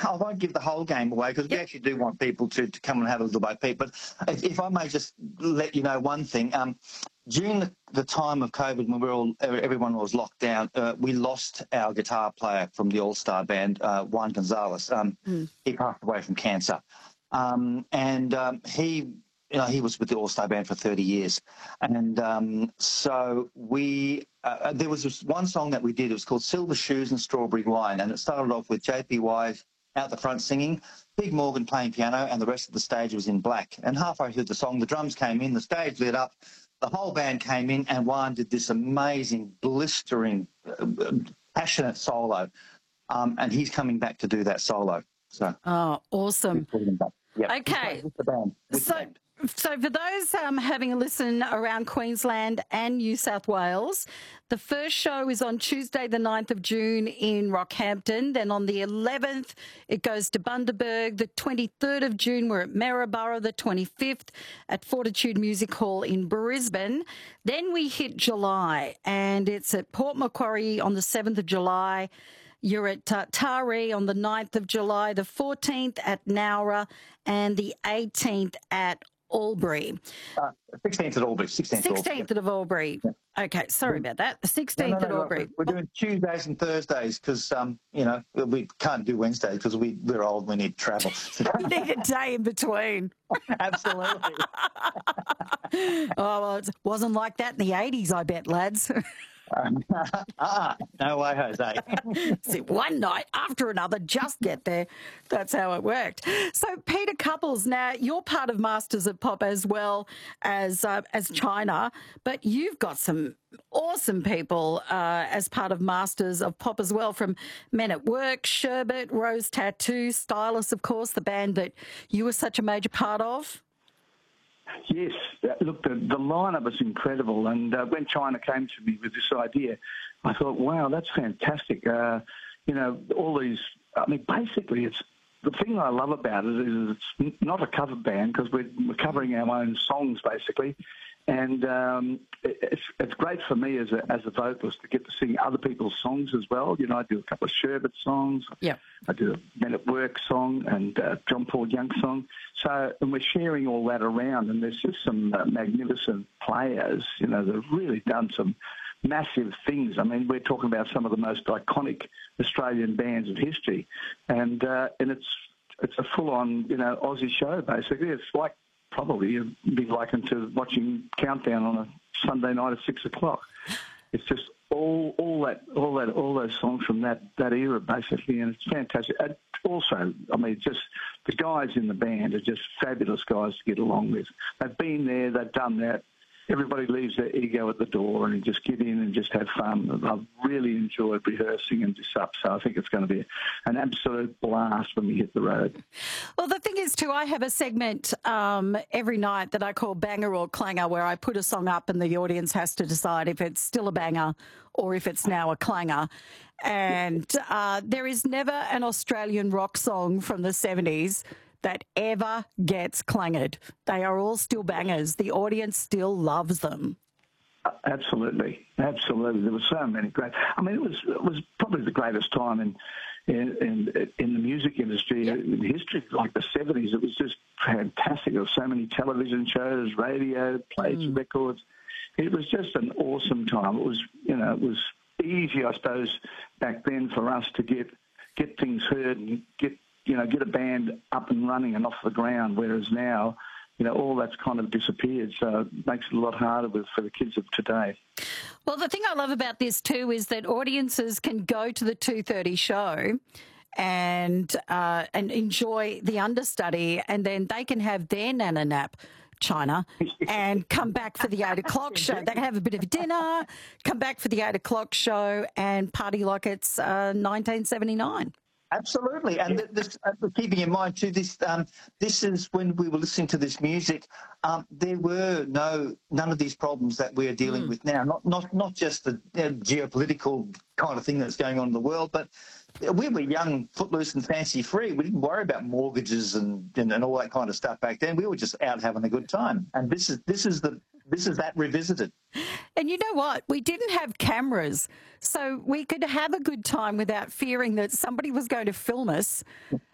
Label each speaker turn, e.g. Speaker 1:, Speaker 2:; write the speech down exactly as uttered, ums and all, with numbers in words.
Speaker 1: I won't give the whole game away because yep. we actually do want people to, to come and have a little Bo Peep. But if, if I may just let you know one thing, um, during the, the time of COVID, when we were all everyone was locked down, uh, we lost our guitar player from the All Star band, uh, Juan Gonzalez. Um, mm. He passed away from cancer, um, and um, he. You know, he was with the All-Star Band for thirty years. And um, so we, uh, there was this one song that we did. It was called Silver Shoes and Strawberry Wine. And it started off with J P Y out the front singing, Big Morgan playing piano, and the rest of the stage was in black. And halfway through the song, the drums came in, the stage lit up, the whole band came in, and Juan did this amazing, blistering, uh, passionate solo. Um, and he's coming back to do that solo. So,
Speaker 2: oh, awesome.
Speaker 1: Yep.
Speaker 2: Okay.
Speaker 1: With the band. With
Speaker 2: so,
Speaker 1: the band.
Speaker 2: So for those um, having a listen around Queensland and New South Wales, the first show is on Tuesday the ninth of June in Rockhampton. Then on the eleventh, it goes to Bundaberg. The twenty-third of June, we're at Maryborough. The twenty-fifth at Fortitude Music Hall in Brisbane. Then we hit July, and it's at Port Macquarie on the seventh of July. You're at uh, Taree on the ninth of July, the fourteenth at Nowra, and the eighteenth at Albury.
Speaker 1: Uh, sixteenth at Albury. sixteenth,
Speaker 2: sixteenth at Albury. Yeah. Okay, sorry about that. The sixteenth no, no, no, at Albury.
Speaker 1: We're doing Tuesdays and Thursdays because, um, you know, we can't do Wednesdays because we, we're old, we need travel.
Speaker 2: You need a day in between.
Speaker 1: Absolutely.
Speaker 2: Oh, well, it wasn't like that in the eighties, I bet, lads.
Speaker 1: Um, ah, no way, Jose.
Speaker 2: See, one night after another, just get there. That's how it worked. So, Peter Couples, now you're part of Masters of Pop as well as uh, as China, but you've got some awesome people uh, as part of Masters of Pop as well, from Men at Work, Sherbet, Rose Tattoo, Stylus, of course, the band that you were such a major part of.
Speaker 3: Yes, look, the, the lineup was incredible, and uh, when China came to me with this idea, I thought, wow, that's fantastic. Uh, you know, all these, I mean, basically, it's the thing I love about it is it's not a cover band because we're, we're covering our own songs, basically, and um, it's, it's great for me as a, as a vocalist to get to sing other people's songs as well. You know, I do a couple of Sherbet songs.
Speaker 2: Yeah.
Speaker 3: I do a Men at Work song and uh, John Paul Young song. So, and we're sharing all that around, and there's just some uh, magnificent players, you know, that have really done some massive things. I mean, we're talking about some of the most iconic Australian bands of history, and uh, and it's it's a full-on, you know, Aussie show, basically. It's like probably you'd be likened to watching Countdown on a Sunday night at six o'clock. It's just all all that all that all those songs from that, that era, basically, and it's fantastic. And also, I mean, just the guys in the band are just fabulous guys to get along with. They've been there, they've done that. Everybody leaves their ego at the door and just get in and just have fun. I've really enjoyed rehearsing and this up, so I think it's going to be an absolute blast when we hit the road.
Speaker 2: Well, the thing is, too, I have a segment um, every night that I call Banger or Clanger, where I put a song up and the audience has to decide if it's still a banger or if it's now a clanger. And uh, there is never an Australian rock song from the seventies that ever gets clanged. They are all still bangers. The audience still loves them.
Speaker 3: Absolutely, absolutely. There were so many great. I mean, it was it was probably the greatest time in in in, in the music industry, yep. in history, like the seventies. It was just fantastic. There were so many television shows, radio, plays, mm. records. It was just an awesome time. It was, you know, it was easy, I suppose, back then for us to get get things heard and get. you know, get a band up and running and off the ground, whereas now, you know, all that's kind of disappeared. So it makes it a lot harder with, for the kids of today.
Speaker 2: Well, the thing I love about this too is that audiences can go to the two thirty show and uh, and enjoy the understudy, and then they can have their nana nap, China, and come back for the eight o'clock show. They can have a bit of a dinner, come back for the eight o'clock show and party like it's uh, nineteen seventy-nine.
Speaker 1: Absolutely, and this, uh, keeping in mind too, this um, this is when we were listening to this music. Um, there were no none of these problems that we're dealing mm. with now. Not not not just the you know, geopolitical kind of thing that's going on in the world, but we were young, footloose, and fancy free. We didn't worry about mortgages and, and and all that kind of stuff back then. We were just out having a good time, and this is this is the this is that revisited.
Speaker 2: And you know what? We didn't have cameras, so we could have a good time without fearing that somebody was going to film us